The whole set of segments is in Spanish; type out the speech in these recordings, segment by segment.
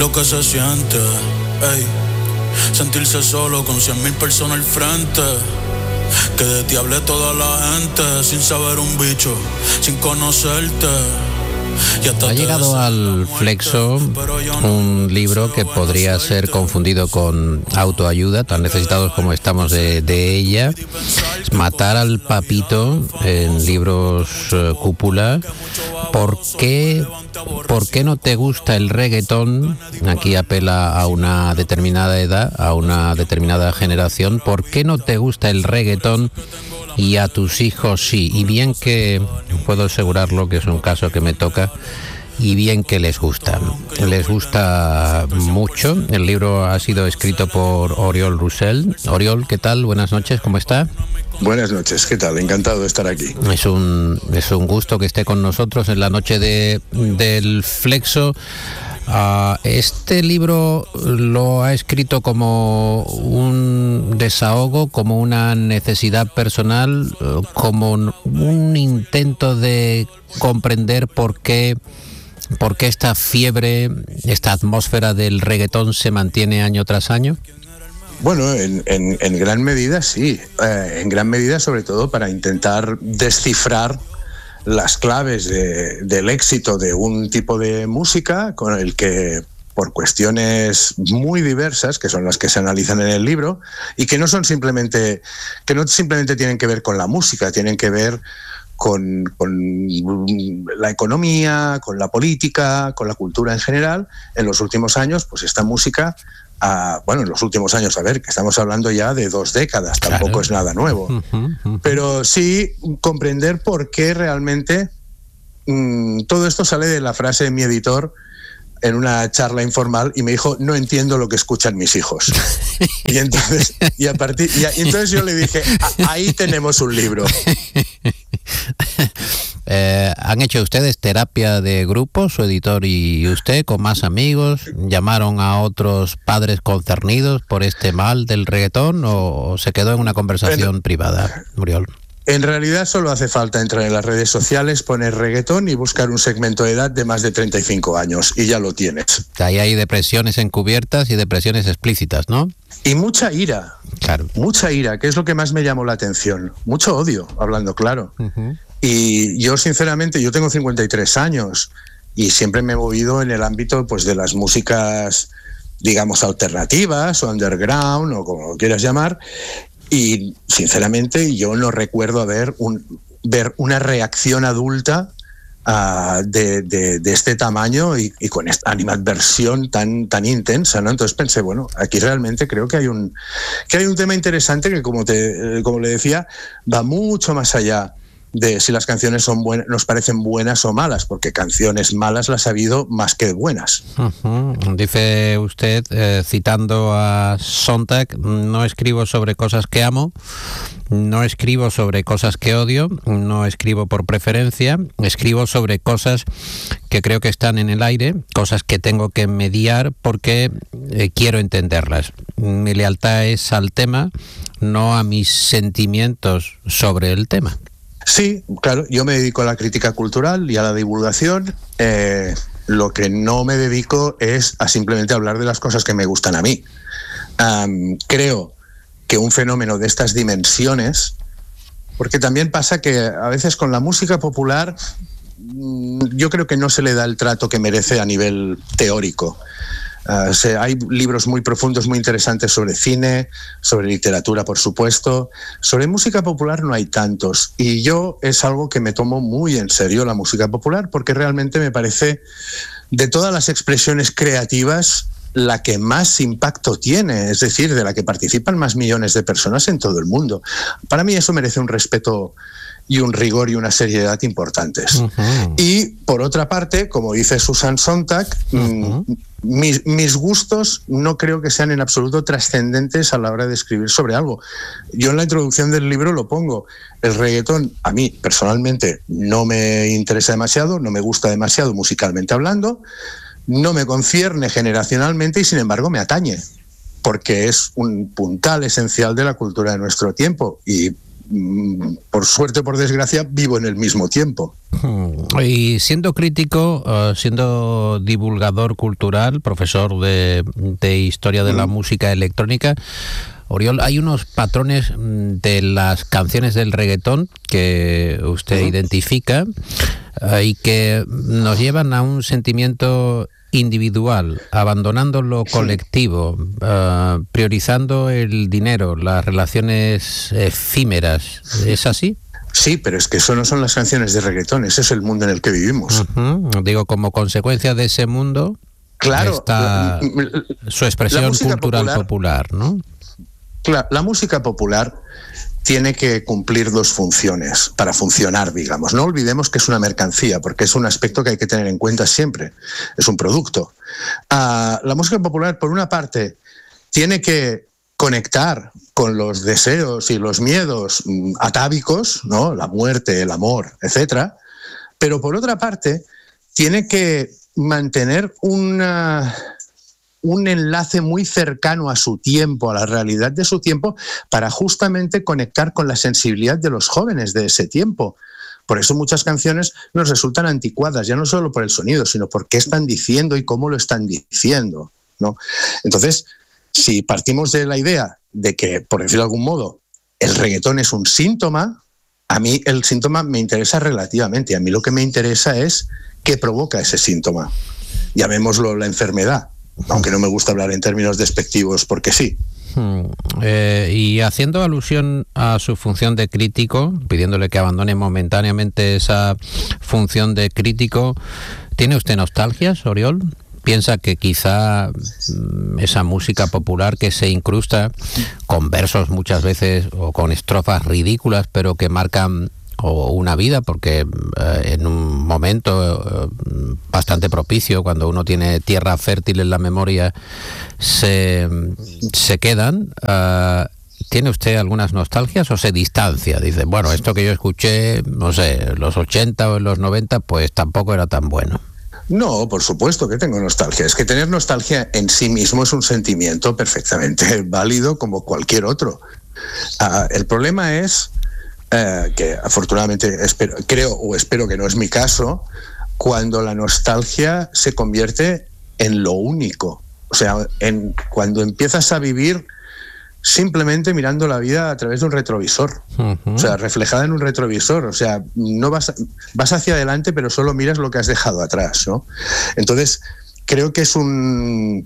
lo que se siente, ey. Sentirse solo con 100,000 personas al frente. Que de ti hable toda la gente, sin saber un bicho, sin conocerte. Ha llegado al Flexo un libro que podría ser confundido con autoayuda, tan necesitados como estamos de ella. Matar al papito en libros cúpula. ¿Por qué no te gusta el reggaetón? Aquí apela a una determinada edad, a una determinada generación. ¿Por qué no te gusta el reggaetón y a tus hijos sí? Y bien que puedo asegurarlo, que es un caso que me toca, y bien que les gusta mucho. El libro ha sido escrito por Oriol Roussel. Oriol, ¿qué tal? Buenas noches, ¿cómo está? Buenas noches, ¿qué tal? Encantado de estar aquí. Es un gusto que esté con nosotros en la noche del Flexo. Este libro lo ha escrito como un desahogo, como una necesidad personal, como un intento de comprender por qué esta fiebre, esta atmósfera del reggaetón se mantiene año tras año. Bueno, en gran medida sí, en gran medida sobre todo para intentar descifrar las claves del éxito de un tipo de música con el que, por cuestiones muy diversas, que son las que se analizan en el libro, y que no simplemente tienen que ver con la música, tienen que ver con la economía, con la política, con la cultura en general. En los últimos años, pues esta música, en los últimos años, que estamos hablando ya de 2 décadas, tampoco claro. Es nada nuevo. Pero sí comprender por qué realmente todo esto sale de la frase de mi editor en una charla informal, y me dijo: no entiendo lo que escuchan mis hijos. Y entonces yo le dije: ahí tenemos un libro. ¿Han hecho ustedes terapia de grupo, su editor y usted, con más amigos? ¿Llamaron a otros padres concernidos por este mal del reggaetón o se quedó en una conversación privada, Muriol? En realidad solo hace falta entrar en las redes sociales, poner reggaetón y buscar un segmento de edad de más de 35 años y ya lo tienes. Ahí hay depresiones encubiertas y depresiones explícitas, ¿no? Y mucha ira. Claro. Mucha ira, que es lo que más me llamó la atención. Mucho odio, hablando claro. Uh-huh. Y yo, sinceramente, yo tengo 53 años y siempre me he movido en el ámbito, pues, de las músicas, digamos, alternativas o underground o como lo quieras llamar. Y, sinceramente, yo no recuerdo ver una reacción adulta de este tamaño y con esta animadversión tan intensa, ¿no? Entonces pensé, bueno, aquí realmente creo que hay un tema interesante que, como le decía, va mucho más allá de si las canciones son buenas, nos parecen buenas o malas, porque canciones malas las ha habido más que buenas. Uh-huh. Dice usted, citando a Sontag: no escribo sobre cosas que amo, no escribo sobre cosas que odio, no escribo por preferencia, escribo sobre cosas que creo que están en el aire, cosas que tengo que mediar porque quiero entenderlas. Mi lealtad es al tema, no a mis sentimientos sobre el tema. Sí, claro, yo me dedico a la crítica cultural y a la divulgación. Lo que no me dedico es a simplemente hablar de las cosas que me gustan a mí. Creo que un fenómeno de estas dimensiones, porque también pasa que a veces con la música popular yo creo que no se le da el trato que merece a nivel teórico. Hay libros muy profundos, muy interesantes sobre cine, sobre literatura, por supuesto. Sobre música popular no hay tantos. Y yo es algo que me tomo muy en serio, la música popular, porque realmente me parece, de todas las expresiones creativas, la que más impacto tiene, es decir, de la que participan más millones de personas en todo el mundo. Para mí eso merece un respeto y un rigor y una seriedad importantes. Uh-huh. Y, por otra parte, como dice Susan Sontag, uh-huh, mis gustos no creo que sean en absoluto trascendentes a la hora de escribir sobre algo. Yo en la introducción del libro lo pongo. El reggaetón, a mí, personalmente, no me interesa demasiado, no me gusta demasiado musicalmente hablando, no me concierne generacionalmente y, sin embargo, me atañe, porque es un puntal esencial de la cultura de nuestro tiempo y por suerte o por desgracia, vivo en el mismo tiempo. Y siendo crítico, siendo divulgador cultural, profesor de historia de la música electrónica, Oriol, hay unos patrones de las canciones del reggaetón que usted identifica y que nos llevan a un sentimiento individual, abandonando lo colectivo, priorizando el dinero, las relaciones efímeras. ¿Es así? Sí, pero es que eso no son las canciones de reggaetón, ese es el mundo en el que vivimos. Digo, como consecuencia de ese mundo, claro, está su expresión cultural popular, ¿no? Claro, la música popular tiene que cumplir dos funciones para funcionar, digamos. No olvidemos que es una mercancía, porque es un aspecto que hay que tener en cuenta siempre. Es un producto. La música popular, por una parte, tiene que conectar con los deseos y los miedos atávicos, ¿no? La muerte, el amor, etcétera. Pero por otra parte, tiene que mantener un enlace muy cercano a su tiempo, a la realidad de su tiempo, para justamente conectar con la sensibilidad de los jóvenes de ese tiempo. Por eso muchas canciones nos resultan anticuadas, ya no solo por el sonido, sino por qué están diciendo y cómo lo están diciendo, ¿no? Entonces, si partimos de la idea de que, por decirlo de algún modo, el reggaetón es un síntoma, a mí el síntoma me interesa relativamente. A mí lo que me interesa es qué provoca ese síntoma. Llamémoslo la enfermedad. Aunque no me gusta hablar en términos despectivos, porque sí. Y haciendo alusión a su función de crítico, pidiéndole que abandone momentáneamente esa función de crítico, ¿tiene usted nostalgias, Oriol? ¿Piensa que quizá esa música popular que se incrusta con versos muchas veces o con estrofas ridículas, pero que marcan o una vida, porque en un momento bastante propicio, cuando uno tiene tierra fértil en la memoria, se quedan? ¿Tiene usted algunas nostalgias o se distancia? Dice, bueno, esto que yo escuché, no sé, en los 80 o en los 90, pues tampoco era tan bueno. No, por supuesto que tengo nostalgia. Es que tener nostalgia en sí mismo es un sentimiento perfectamente válido como cualquier otro. El problema es que afortunadamente espero que no es mi caso, cuando la nostalgia se convierte en lo único. O sea, cuando empiezas a vivir simplemente mirando la vida a través de un retrovisor. O sea, reflejada en un retrovisor. O sea, no vas hacia adelante, pero solo miras lo que has dejado atrás, ¿no? Entonces, creo que es un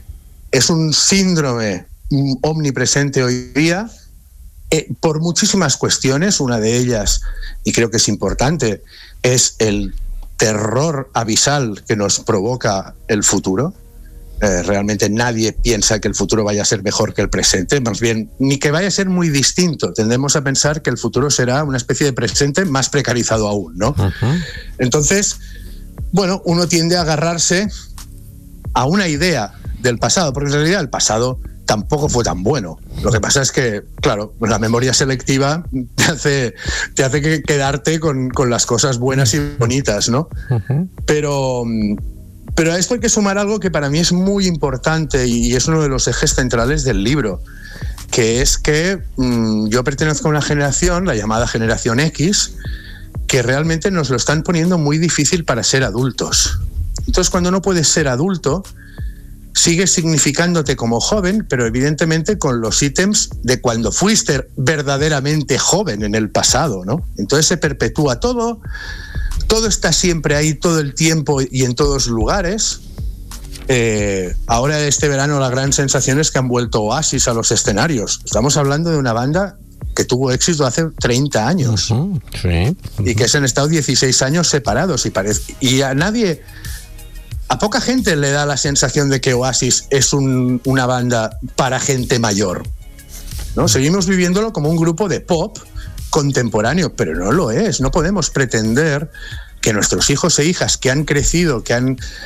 síndrome omnipresente hoy día, por muchísimas cuestiones. Una de ellas, y creo que es importante, es el terror abisal que nos provoca el futuro. Realmente nadie piensa que el futuro vaya a ser mejor que el presente, más bien, ni que vaya a ser muy distinto. Tendemos a pensar que el futuro será una especie de presente más precarizado aún, ¿no? Entonces, bueno, uno tiende a agarrarse a una idea del pasado, porque en realidad el pasado tampoco fue tan bueno. Lo que pasa es que, claro, la memoria selectiva te hace quedarte con las cosas buenas y bonitas, ¿no? Pero a esto hay que sumar algo que para mí es muy importante y es uno de los ejes centrales del libro, que es que yo pertenezco a una generación, la llamada generación X, que realmente nos lo están poniendo muy difícil para ser adultos. Entonces, cuando no puedes ser adulto, sigues significándote como joven, pero evidentemente con los ítems de cuando fuiste verdaderamente joven en el pasado, ¿no? Entonces se perpetúa todo está siempre ahí todo el tiempo y en todos lugares. Ahora este verano la gran sensación es que han vuelto Oasis a los escenarios. Estamos hablando de una banda que tuvo éxito hace 30 años sí. Y que se han estado 16 años separados y a poca gente le da la sensación de que Oasis es una banda para gente mayor, ¿no? Seguimos viviéndolo como un grupo de pop contemporáneo, pero no lo es. No podemos pretender que nuestros hijos e hijas que han crecido, que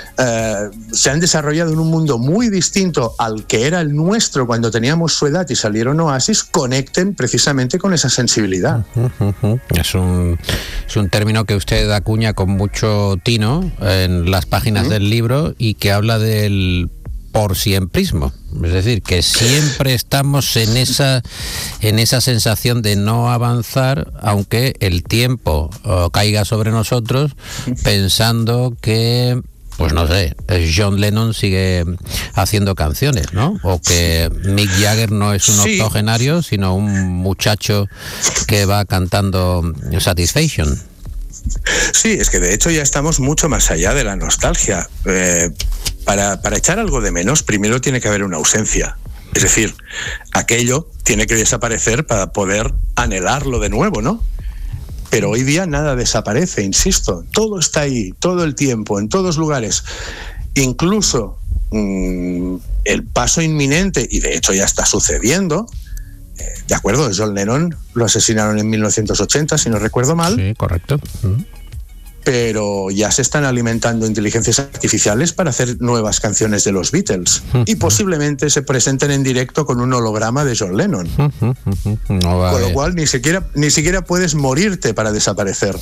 se han desarrollado en un mundo muy distinto al que era el nuestro cuando teníamos su edad y salieron Oasis, conecten precisamente con esa sensibilidad. Es un término que usted acuña con mucho tino en las páginas del libro y que habla del por siemprismo. Es decir, que siempre estamos en esa sensación de no avanzar, aunque el tiempo caiga sobre nosotros, pensando que, pues no sé, John Lennon sigue haciendo canciones, ¿no? O que Mick Jagger no es un octogenario, sino un muchacho que va cantando Satisfaction. Sí, es que de hecho ya estamos mucho más allá de la nostalgia. Para echar algo de menos, primero tiene que haber una ausencia. Es decir, aquello tiene que desaparecer para poder anhelarlo de nuevo, ¿no? Pero hoy día nada desaparece, insisto. Todo está ahí, todo el tiempo, en todos lugares. Incluso el paso inminente, y de hecho ya está sucediendo, de acuerdo, John Lennon lo asesinaron en 1980, si no recuerdo mal. Sí, correcto. Pero ya se están alimentando inteligencias artificiales para hacer nuevas canciones de los Beatles y posiblemente se presenten en directo con un holograma de John Lennon. No va. Con lo cual ni siquiera puedes morirte para desaparecer.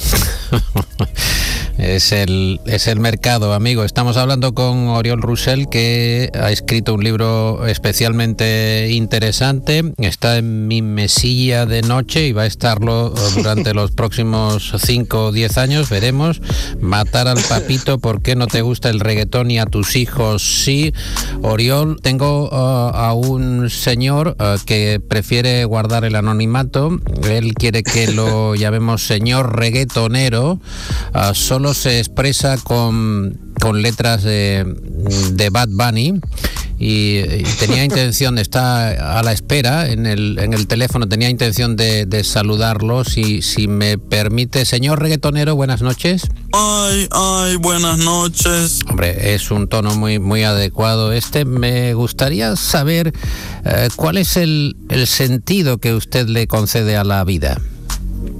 Es el mercado, amigo. Estamos hablando con Oriol Rosell, que ha escrito un libro especialmente interesante. Está en mi mesilla de noche y va a estarlo durante los próximos 5 o 10 años. Veremos. Matar al papito, ¿por qué no te gusta el reggaetón y a tus hijos sí? Oriol, tengo a un señor que prefiere guardar el anonimato. Él quiere que lo llamemos señor reggaetonero. Solo se expresa con letras de Bad Bunny y tenía intención, está a la espera en el teléfono, tenía intención de saludarlo, si me permite. Señor reggaetonero, buenas noches. Ay, buenas noches. Hombre, es un tono muy adecuado este. Me gustaría saber cuál es el sentido que usted le concede a la vida.